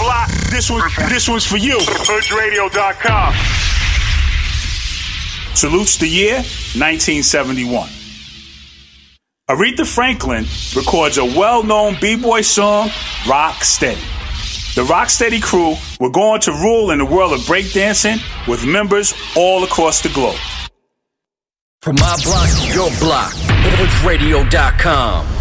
block, this one's for you. HoodRadio.com. Salutes the year 1971. Aretha Franklin records a well-known b-boy song, Rock Steady. The Rocksteady crew were going to rule in the world of breakdancing with members all across the globe. From my block to your block, HoodRadio.com.